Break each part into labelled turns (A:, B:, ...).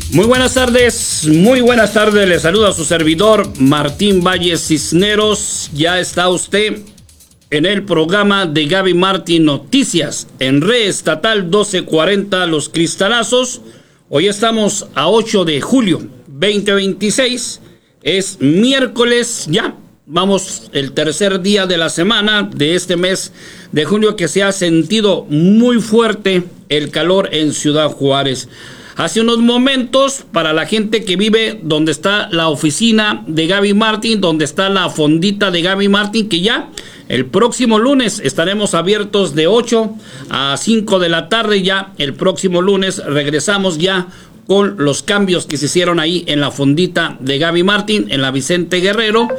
A: Muy buenas tardes, le saluda a su servidor Martín Valle Cisneros. Ya está usted en el programa de Gaby Martín Noticias en Red Estatal 1240 Los Cristalazos. Hoy estamos a 8 de julio 2026, es miércoles ya. Vamos el tercer día de la semana de este mes de junio que se ha sentido muy fuerte el calor en Ciudad Juárez. Hace unos momentos, para la gente que vive donde está la oficina de Gaby Martín, donde está la fondita de Gaby Martín, que ya el próximo lunes estaremos abiertos de 8 a 5 de la tarde. Ya el próximo lunes regresamos ya con los cambios que se hicieron ahí en la fondita de Gaby Martín, en la Vicente Guerrero,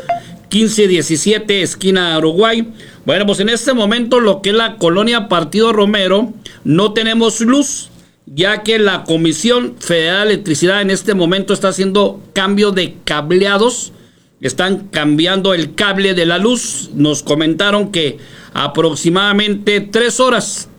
A: 1517, esquina Uruguay. Bueno, pues en este momento lo que es la colonia Partido Romero, no tenemos luz, ya que la Comisión Federal de Electricidad en este momento está haciendo cambio de cableados. Están cambiando el cable de la luz. Nos comentaron que aproximadamente 3 horas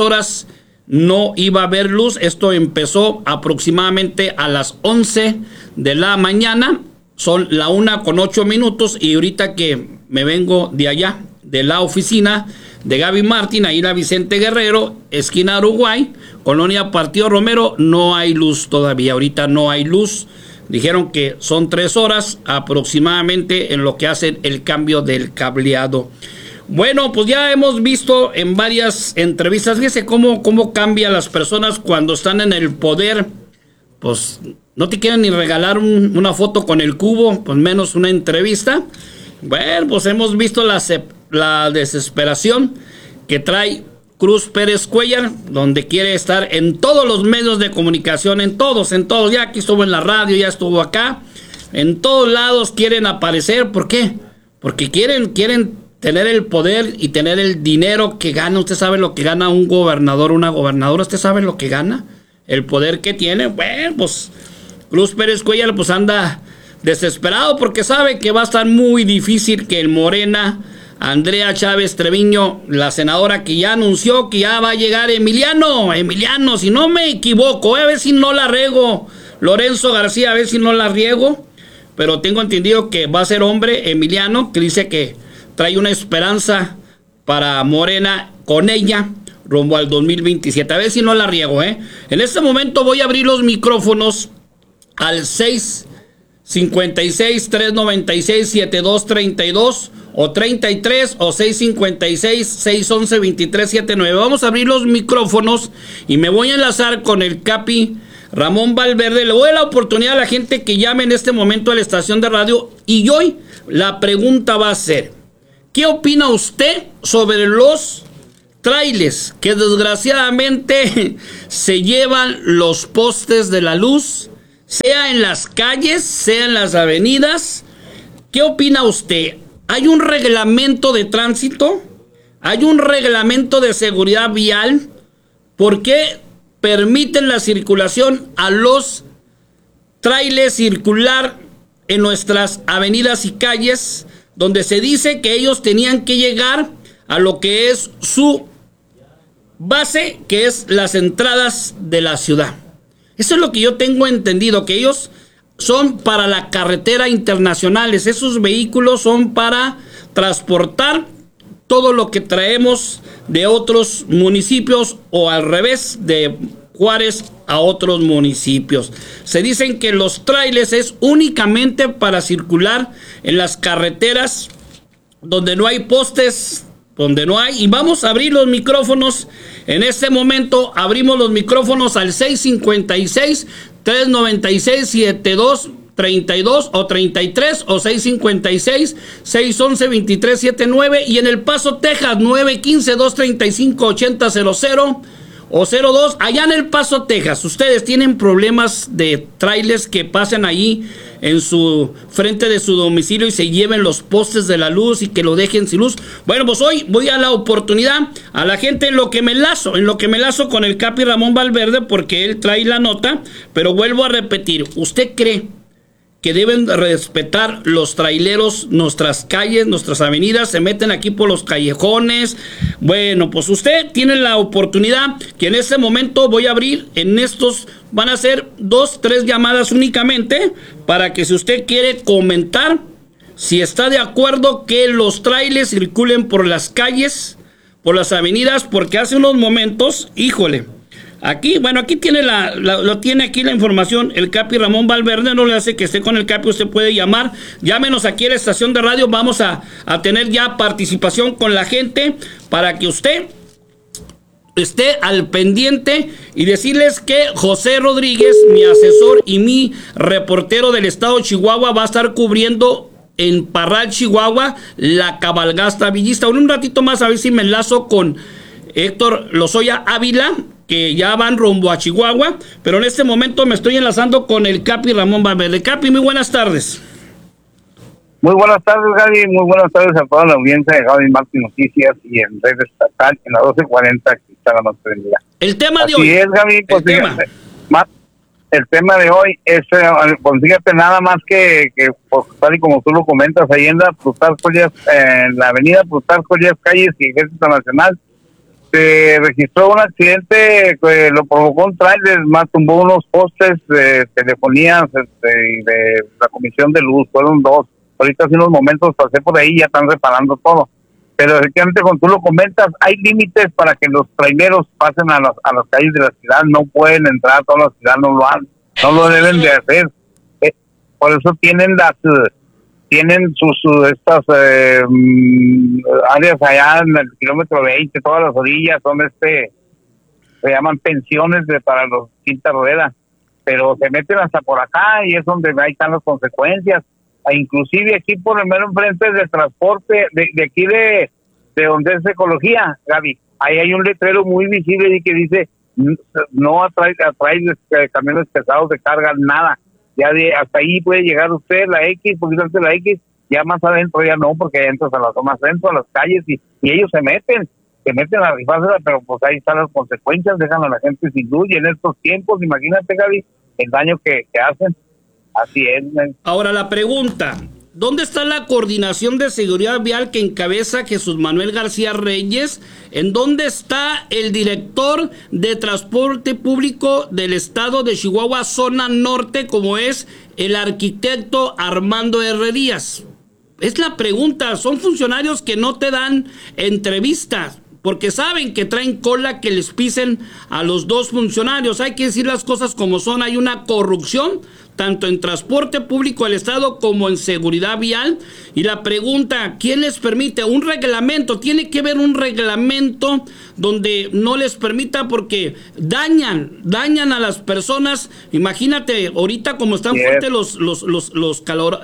A: no iba a haber luz. Esto empezó aproximadamente a las 11 de la mañana. Son la 1:08 y ahorita que me vengo de allá, de la oficina de Gaby Martín, ahí en la Vicente Guerrero, esquina Uruguay, colonia Partido Romero, no hay luz todavía. Ahorita no hay luz. Dijeron que son 3 horas aproximadamente en lo que hacen el cambio del cableado. Bueno, pues ya hemos visto en varias entrevistas, fíjese cómo cambian las personas cuando están en el poder. Pues no te quieren ni regalar una foto con el cubo, pues menos una entrevista. Bueno, pues hemos visto la desesperación que trae Cruz Pérez Cuellar, donde quiere estar en todos los medios de comunicación, en todos, ya aquí estuvo en la radio, ya estuvo acá, en todos lados quieren aparecer. ¿Por qué? Porque quieren tener el poder y tener el dinero que gana. Usted sabe lo que gana un gobernador, una gobernadora, usted sabe lo que gana, el poder que tiene. Bueno, pues Cruz Pérez Cuellar pues anda desesperado porque sabe que va a estar muy difícil que el Morena, Andrea Chávez Treviño, la senadora que ya anunció que ya va a llegar Emiliano, si no me equivoco, a ver si no la riego, Lorenzo García, a ver si no la riego, pero tengo entendido que va a ser hombre Emiliano, que dice que trae una esperanza para Morena con ella rumbo al 2027, a ver si no la riego, En este momento voy a abrir los micrófonos al 656-396-7232 o 33 o 656-611-2379. Vamos a abrir los micrófonos y me voy a enlazar con el Capi Ramón Valverde. Le voy a dar la oportunidad a la gente que llame en este momento a la estación de radio, y hoy la pregunta va a ser: ¿qué opina usted sobre los trailers que desgraciadamente se llevan los postes de la luz, sea en las calles, sea en las avenidas? ¿Qué opina usted? ¿Hay un reglamento de tránsito? ¿Hay un reglamento de seguridad vial? ¿Por qué permiten la circulación a los trailers circular en nuestras avenidas y calles, donde se dice que ellos tenían que llegar a lo que es su base, que es las entradas de la ciudad? Eso es lo que yo tengo entendido, que ellos son para la carretera internacionales. Esos vehículos son para transportar todo lo que traemos de otros municipios, o al revés, de Juárez a otros municipios. Se dicen que los trailers es únicamente para circular en las carreteras donde no hay postes, donde no hay. Y vamos a abrir los micrófonos. En este momento abrimos los micrófonos al 656-396-7232 o 33 o 656-611-2379, y en El Paso, Texas, 915-235-8000 o 02. Allá en El Paso, Texas, ustedes tienen problemas de trailers que pasen allí en su frente de su domicilio y se lleven los postes de la luz y que lo dejen sin luz. Bueno, pues hoy voy a dar la oportunidad a la gente en lo que me lazo con el Capi Ramón Valverde, porque él trae la nota. Pero vuelvo a repetir, ¿usted cree que deben respetar los traileros, nuestras calles, nuestras avenidas, se meten aquí por los callejones. Bueno, pues usted tiene la oportunidad que en este momento voy a abrir, en estos van a ser 2, 3 llamadas únicamente, para que si usted quiere comentar, si está de acuerdo que los trailers circulen por las calles, por las avenidas, porque hace unos momentos, híjole, aquí, bueno, aquí tiene lo tiene aquí la información, el Capi Ramón Valverde, no le hace que esté con el Capi, usted puede llamar, llámenos aquí a la estación de radio, vamos a tener ya participación con la gente, para que usted esté al pendiente y decirles que José Rodríguez, mi asesor y mi reportero del estado de Chihuahua, va a estar cubriendo en Parral, Chihuahua, la cabalgata villista. Un ratito más a ver si me enlazo con Héctor Lozoya Ávila, que ya van rumbo a Chihuahua, pero en este momento me estoy enlazando con el Capi Ramón Valverde. Capi, muy buenas tardes.
B: Muy buenas tardes, Gaby. Muy buenas tardes a toda la audiencia de Gaby Martín Noticias y en Red Estatal, en la 1240, que está la noche del día.
A: El tema de
B: Así
A: hoy.
B: Es, Gaby, pues el tema de hoy es, pues fíjate, nada más que pues, tal y como tú lo comentas, ahí en la avenida Plutarco Elías Calles y Ejército Nacional, se registró un accidente que lo provocó un tráiler, más tumbó unos postes de telefonías y de la Comisión de Luz, fueron 2. Ahorita hace unos momentos pasé por ahí y ya están reparando todo. Pero efectivamente, como tú lo comentas, hay límites para que los traileros pasen a las calles de la ciudad, no pueden entrar a toda la ciudad, no lo deben de hacer. Por eso tienen sus estas áreas allá en el kilómetro 20, todas las orillas son se llaman pensiones para los quinta rueda, pero se meten hasta por acá y es donde ahí están las consecuencias. Inclusive aquí por el mero enfrente de transporte de aquí de donde es ecología, Gaby, ahí hay un letrero muy visible y que dice no atrae camiones pesados de carga, nada. Ya hasta ahí puede llegar usted, la X, porque antes la X, ya más adentro ya no, porque entras a las zonas adentro, a las calles, y ellos se meten a rifársela, pero pues ahí están las consecuencias, dejan a la gente sin luz, y en estos tiempos, imagínate, Gaby, el daño que hacen. Así es.
A: Ahora la pregunta, ¿dónde está la coordinación de seguridad vial que encabeza Jesús Manuel García Reyes? ¿En dónde está el director de transporte público del estado de Chihuahua, zona norte, como es el arquitecto Armando R. Díaz? Es la pregunta, son funcionarios que no te dan entrevistas, porque saben que traen cola que les pisen a los dos funcionarios. Hay que decir las cosas como son, hay una corrupción tanto en transporte público del estado como en seguridad vial. Y la pregunta, ¿quién les permite? Un reglamento, tiene que haber un reglamento donde no les permita, porque dañan a las personas. Imagínate, ahorita como están fuertes los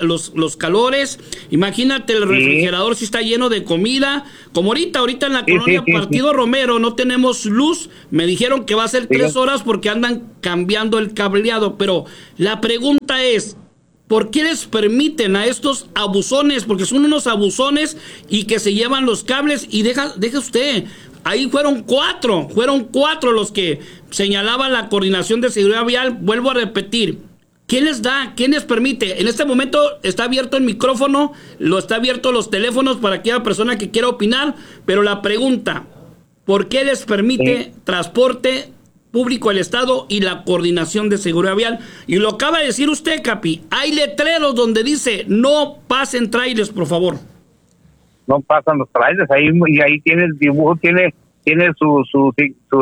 A: calores, imagínate el refrigerador si está lleno de comida, como ahorita en la colonia Partido Romero no tenemos luz, me dijeron que va a ser 3 horas porque andan cambiando el cableado, pero la pregunta es, ¿por qué les permiten a estos abusones? Porque son unos abusones y que se llevan los cables y deja usted, ahí fueron cuatro los que señalaban la coordinación de seguridad vial. Vuelvo a repetir, ¿quién les da? ¿Quién les permite? En este momento está abierto el micrófono, está abierto los teléfonos para aquella persona que quiera opinar, pero la pregunta, ¿por qué les permite transporte público del estado y la coordinación de seguridad vial? Y lo acaba de decir usted, Capi, hay letreros donde dice no pasen trailers, por favor.
B: No pasan los trailers, ahí tiene el dibujo, tiene su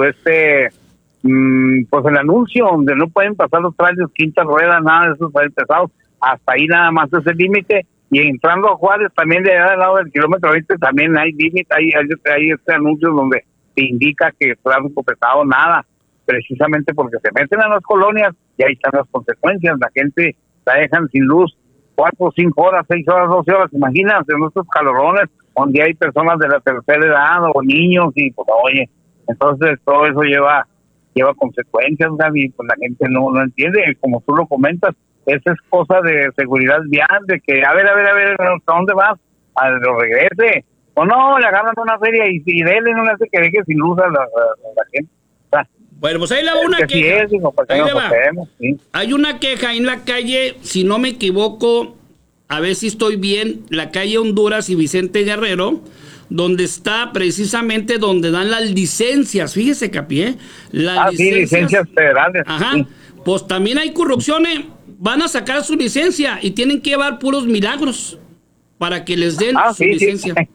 B: pues el anuncio donde no pueden pasar los trailers, quinta rueda, nada de esos trailers pesados, hasta ahí nada más es el límite. Y entrando a Juárez, también de allá del lado del kilómetro 20, también hay límite, hay este anuncio donde te indica que tráfico pesado, nada, precisamente porque se meten a las colonias y ahí están las consecuencias. La gente la dejan sin luz 4, 5 horas, 6 horas, 12 horas, imagínate, en estos calorones donde hay personas de la tercera edad o niños y pues oye, entonces todo eso lleva consecuencias, Gaby, pues la gente no entiende, como tú lo comentas, esa es cosa de seguridad vial, de que a ver, ¿hasta dónde vas? A lo regrese, o no, le agarran una feria y denle, no le hace que deje sin luz a la gente. O sea,
A: Bueno, pues ahí le va una
B: que sí
A: queja.
B: es, digo, pues,
A: Ahí
B: no
A: le va.
B: podemos, sí.
A: Hay una queja en la calle, si no me equivoco, a ver si estoy bien, la calle Honduras y Vicente Guerrero, donde está precisamente donde dan las licencias. Fíjese, Capi,
B: Sí, licencias federales.
A: Ajá.
B: Sí.
A: Pues también hay corrupciones. Van a sacar su licencia y tienen que llevar puros milagros para que les den su licencia.
B: Sí.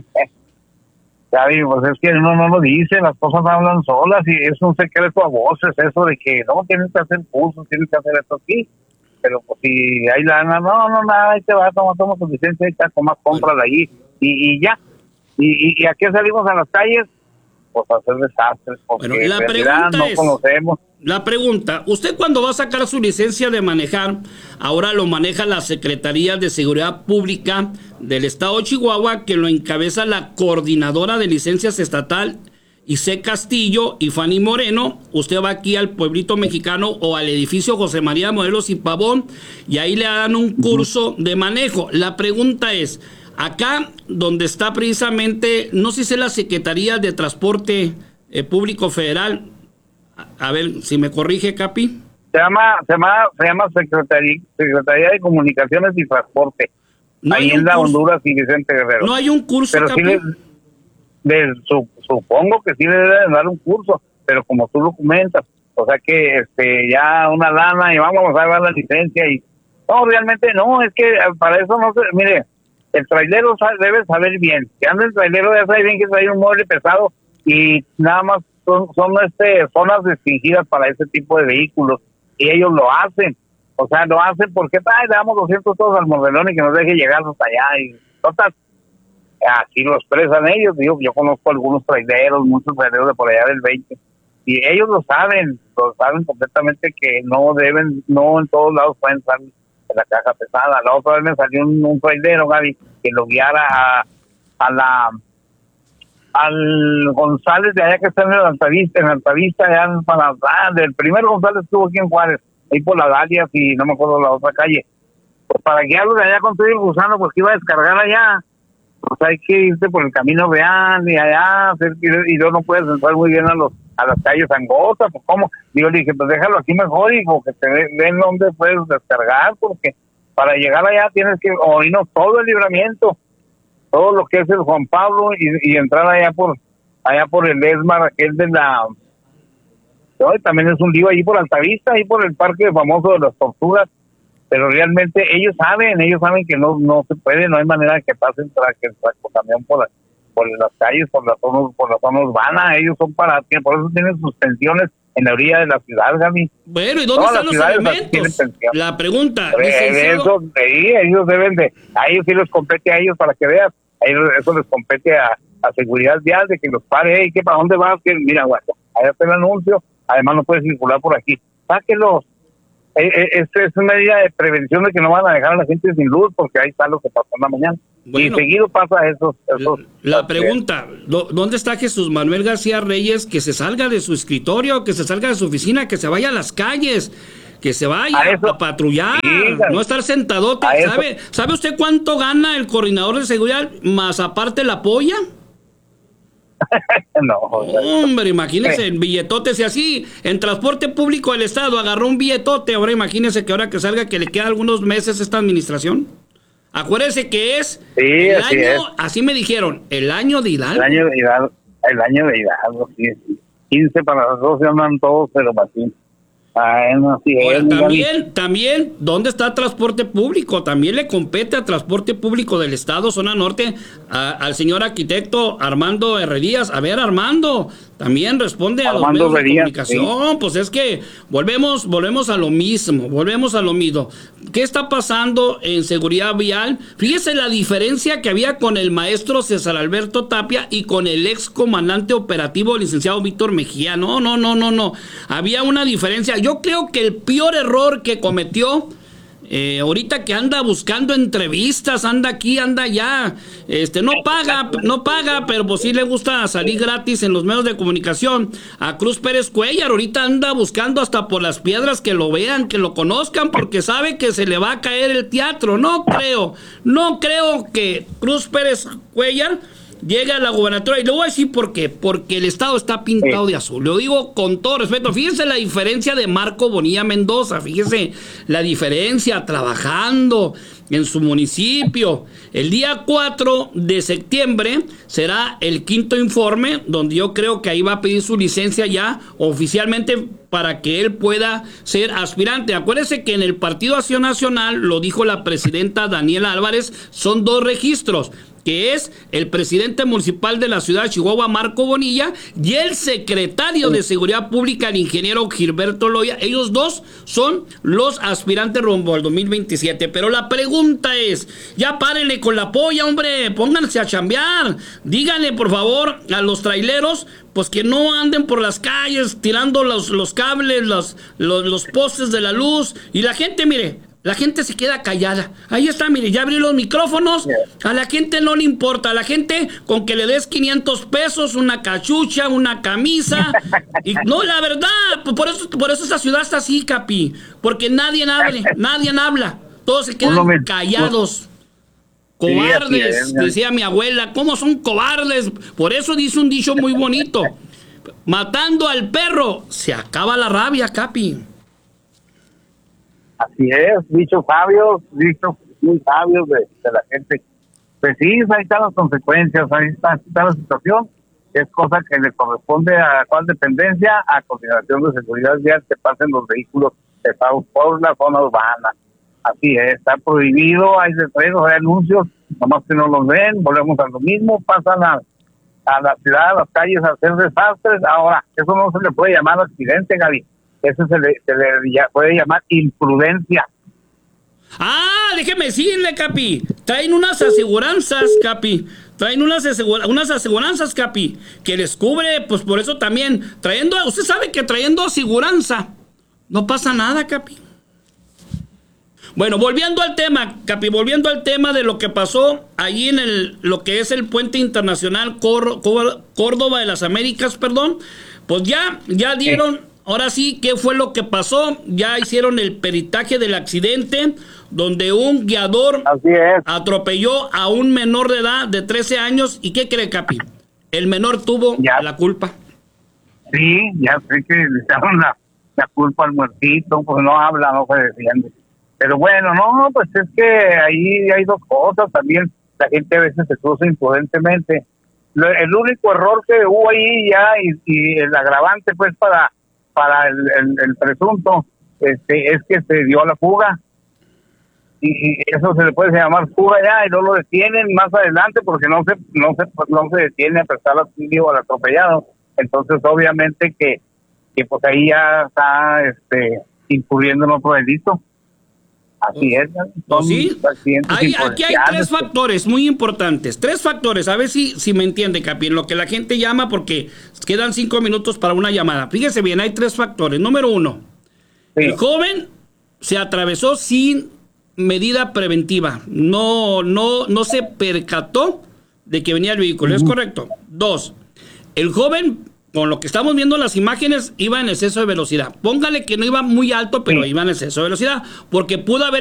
B: Pues es que uno no lo dice, las cosas hablan solas y es un secreto a voces eso de que no, tienes que hacer cursos, tienes que hacer esto aquí. Pero pues si hay lana, no, nada, ahí te vas, toma tu licencia, ahí está, más cómprala ahí y ya. ¿Y a qué salimos a las calles? Pues a hacer desastres, porque
A: bueno, la
B: en realidad no conocemos.
A: La pregunta, usted cuando va a sacar su licencia de manejar, ahora lo maneja la Secretaría de Seguridad Pública del Estado de Chihuahua, que lo encabeza la coordinadora de licencias estatal, Isé Castillo y Fanny Moreno. Usted va aquí al pueblito mexicano o al edificio José María Morelos y Pavón y ahí le dan un curso de manejo. La pregunta es, acá donde está precisamente, no sé si es la Secretaría de Transporte Público Federal, a ver si me corrige, Capi.
B: Se llama Secretaría de Comunicaciones y Transporte.
A: No
B: ahí en la Honduras y Vicente Guerrero.
A: No hay un curso,
B: pero
A: Capi.
B: Sí supongo que sí le deben dar un curso, pero como tú lo comentas, o sea que ya una lana y vamos a dar la licencia y no, realmente no, es que para eso no se, mire, el trailero debe saber bien, que anda el trailero ya sabe bien que trae un mueble pesado y nada más son zonas restringidas para ese tipo de vehículos y ellos lo hacen, o sea, lo hacen porque le damos 200 todos al mordelón y que nos deje llegar hasta allá y total, así lo expresan ellos. Digo, yo conozco algunos traileros, muchos traileros de por allá del 20 y ellos lo saben completamente que no en todos lados pueden estar en la caja pesada. La otra vez me salió un trailero, Gaby, que lo guiara al González de allá que está en el Altavista, allá del primer González estuvo aquí en Juárez, ahí por las Dalias y no me acuerdo la otra calle, pues para guiarlo de allá con todo el gusano, pues que iba a descargar allá, pues hay que irte por el camino real y allá, y yo no puedes entrar muy bien a las calles angostas, pues cómo, digo, le dije, pues déjalo aquí mejor, hijo, que te den donde puedes descargar, porque para llegar allá tienes que oírnos todo el Libramiento, todo lo que es el Juan Pablo y entrar allá por el Esmar, aquel de la... Hoy también es un lío ahí por Altavista, ahí por el parque famoso de las tortugas, pero realmente ellos saben que no se puede, no hay manera de que pasen que el camión por las calles, por la zona urbana, ellos son por eso tienen suspensiones en la orilla de la ciudad, Gaby.
A: Bueno, ¿y dónde están los elementos? La pregunta,
B: licenciado... ellos deben de, a ellos sí les compete a ellos para que veas, eso les compete a seguridad vial, de que los pare, que para dónde vas, que mira, bueno, allá está el anuncio, además no puedes circular por aquí, sáquelos. Es una medida de prevención de que no van a dejar a la gente sin luz, porque ahí está lo que pasó en la mañana. Bueno, y seguido pasa eso.
A: La pregunta, ¿dónde está Jesús Manuel García Reyes? Que se salga de su escritorio, que se salga de su oficina, que se vaya a las calles, que se vaya a patrullar, no estar sentadote. ¿Sabe usted cuánto gana el coordinador de seguridad, más aparte la polla?
B: No,
A: hombre, imagínese el billetote, si así en transporte público del estado agarró un billetote, ahora imagínese que ahora que salga que le queda algunos meses esta administración. Acuérdese que es el año, así me dijeron, el año de Hidalgo.
B: El año de Hidalgo, sí. 15 para las 12 andan todos, pero así. Ahora,
A: también, ¿dónde está transporte público? También le compete a transporte público del estado, zona norte, al señor arquitecto Armando Herrerías. A ver, Armando, también responde a los medios de comunicación. Sí. Pues es que volvemos a lo mismo. ¿Qué está pasando en seguridad vial? Fíjese la diferencia que había con el maestro César Alberto Tapia y con el ex comandante operativo, licenciado Víctor Mejía. No. Había una diferencia. Yo creo que el peor error que cometió, ahorita que anda buscando entrevistas, anda aquí, anda allá, no paga, pero pues sí le gusta salir gratis en los medios de comunicación, a Cruz Pérez Cuellar. Ahorita anda buscando hasta por las piedras que lo vean, que lo conozcan, porque sabe que se le va a caer el teatro. No creo que Cruz Pérez Cuellar llega a la gubernatura, y le voy a decir por qué, porque el estado está pintado de azul, lo digo con todo respeto. Fíjense la diferencia de Marco Bonilla Mendoza, fíjense la diferencia trabajando en su municipio. El día 4 de septiembre será el 5º informe, donde yo creo que ahí va a pedir su licencia ya oficialmente para que él pueda ser aspirante. Acuérdense que en el Partido Acción Nacional, lo dijo la presidenta Daniela Álvarez, son 2 registros, que es el presidente municipal de la ciudad de Chihuahua, Marco Bonilla, y el secretario de Seguridad Pública, el ingeniero Gilberto Loya. Ellos 2 son los aspirantes rumbo al 2027. Pero la pregunta es, ya párenle con la polla, hombre, pónganse a chambear. Díganle, por favor, a los traileros, pues que no anden por las calles tirando los cables, los postes de la luz. Y la gente, mire, la gente se queda callada. Ahí está, mire, ya abrí los micrófonos. A la gente no le importa. A la gente, con que le des 500 pesos, una cachucha, una camisa. Y no, la verdad, por eso esta ciudad está así, Capi. Porque nadie habla. Todos se quedan callados. Cobardes, decía mi abuela. ¿Cómo son cobardes? Por eso dice un dicho muy bonito. Matando al perro, se acaba la rabia, Capi.
B: Así es, dichos muy sabios de la gente. Pues sí, ahí están las consecuencias, ahí está la situación. Es cosa que le corresponde a cuál dependencia, a Coordinación de Seguridad Vial, que pasen los vehículos pesados por la zona urbana. Así es, está prohibido, hay letreros, hay anuncios, nomás que no los ven, volvemos a lo mismo, pasan a la ciudad, a las calles a hacer desastres. Ahora, eso no se le puede llamar accidente, Gaby. Eso se le puede llamar imprudencia.
A: Ah, déjeme decirle, Capi. Traen unas aseguranzas, Capi. Traen unas aseguranzas, Capi, que les cubre, pues por eso también. Usted sabe que trayendo aseguranza no pasa nada, Capi. Bueno, volviendo al tema, Capi, volviendo al tema de lo que pasó allí en lo que es el puente internacional Córdoba de las Américas, perdón. Pues ya dieron... Ahora sí, ¿qué fue lo que pasó? Ya hicieron el peritaje del accidente, donde un guiador atropelló a un menor de edad de 13 años. ¿Y qué cree, Capi? El menor tuvo la culpa.
B: Sí, ya sé que le echaron la culpa al muertito, pues no habla, no se defiende. Pero bueno, no, pues es que ahí hay 2 cosas también. La gente a veces se cruza imprudentemente. El único error que hubo ahí ya, y el agravante pues para el presunto, es que se dio a la fuga, y eso se le puede llamar fuga ya, y no lo detienen más adelante porque no se detiene a prestar auxilio al atropellado. Entonces obviamente que pues ahí ya está incurriendo en otro delito. Así es.
A: ¿Sí? Aquí hay 3 factores muy importantes. 3 factores. A ver si me entiende, Capi. En lo que la gente llama, porque quedan 5 minutos para una llamada. Fíjese bien, hay 3 factores. Número 1. Sí. El joven se atravesó sin medida preventiva. No se percató de que venía el vehículo. ¿Es correcto? 2. El joven, con lo que estamos viendo en las imágenes, iba en exceso de velocidad. Póngale que no iba muy alto, pero iba en exceso de velocidad. Porque pudo haber